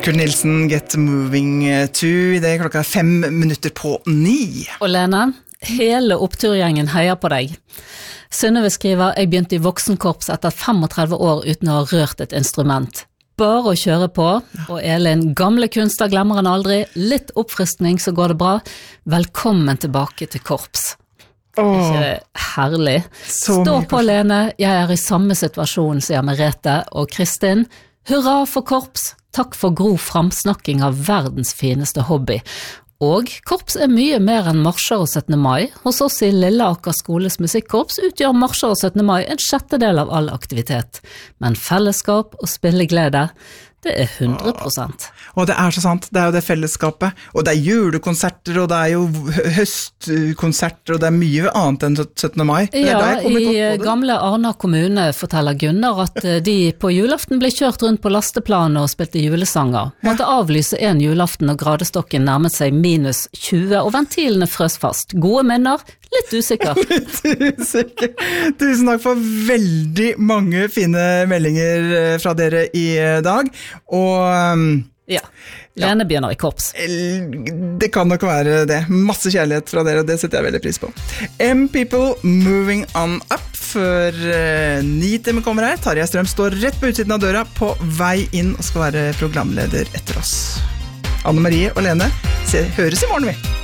Kurt Nilsen, Get Moving To. Det klokka 8:05. Og Lene, hele oppturgjengen heier på deg. Synnøve skriver, jeg begynte i voksenkorps etter 35 år uten å ha rørt et instrument. Bare å kjøre på, og Elin, gamle kunster glemmer han aldri, litt oppfriskning så går det bra. Velkommen tilbake til korps. Ikke det herlig? Stå på, Lene, jeg er i samme situasjon, sier Merete og Kristin. Hurra for korps! Takk for god framsnakking av verdens fineste hobby. Og korps er mye mer enn marsjer og 17. mai. Hos oss i Lilleaker skoles musikkorps utgjør marsjer og 17. mai en sjettedel av all aktivitet. Men fellesskap og spilleglede, det er 100%. Og det er så sant, det er jo det fellesskapet, og det er julekonserter, og det er jo høstkonserter, og det er mye annet enn 17. mai. Ja, i gamle Arna kommune forteller Gunnar at de på julaften ble kjørt rundt på lasteplanet og spilte julesanger. Måtte avlyse en julaften og gradestokken nærmet seg minus 20, og ventilene frøs fast. Gode minner, litt usikker. Litt usikker. Tusen takk for veldig mange fine meldinger fra dere i dag. Og ja, Lene begynner i korps. Det kan nok være det. Masse kjærlighet fra dere, og det setter jeg veldig pris på. M-People Moving On Up. Før 9 kommer her. Tarjei Strøm står rett på utsiden av døra på vei inn og skal være programleder etter oss. Anne Marie og Lene høres i morgen, vi.